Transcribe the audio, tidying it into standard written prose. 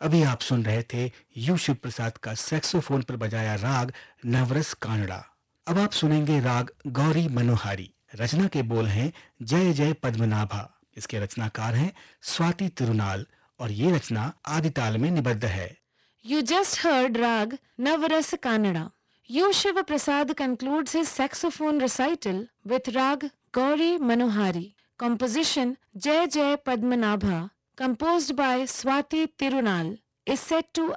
अभी आप सुन रहे थे यू शिव प्रसाद का सैक्सोफोन पर बजाया राग नवरस कांगड़ा। अब आप सुनेंगे राग गौरी मनोहारी। रचना के बोल हैं जय जय पद्मनाभा। इसके रचनाकार हैं स्वाति तिरुनाल और ये रचना आदिताल में निबद्ध है। You just heard Rag Navarasa Kannada. U. Shiva Prasad concludes his saxophone recital with Rag Gauri Manohari. Composition Jai Jai Padmanabha, composed by Swati Tirunal, is set to